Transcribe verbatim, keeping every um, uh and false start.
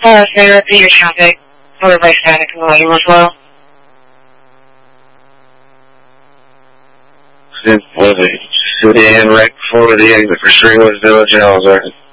Uh, Sarah, repeat your traffic. Followed by static and volume as well. Was it City and right before the exit for Sherwood Village and Ellsworth?